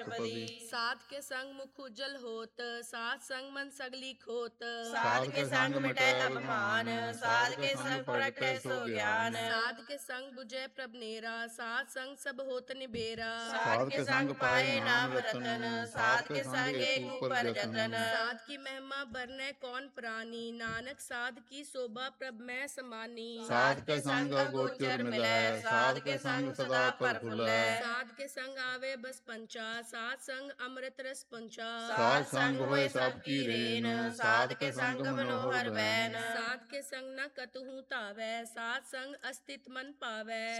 अष्टपदी। साध के संग मुख उज्जल होत, साध संग मन सगली खोत। साध के संग मिटै अभिमान, साध के संग प्रगटै सो ज्ञान। साध के संग बुझै प्रभनेरा, साध संग सब होत निबेरा। साध के संग पाए नाम रतन, साध के संग एक ऊपर जतन। साध की महिमा बरनै कौन प्राणी, नानक साध की शोभा प्रभ में समानी। साध के संग अगोचर मिलै, साध के संग सदा प्रफुल्लै। साध के संग आवे बस पंचा, साध संग अमृत रस पंचा। साध संग होए सब की रेन, साध के संग मनोहर बैन। साध के संग न कतहु तावै, साध संग अस्तित मन पावै।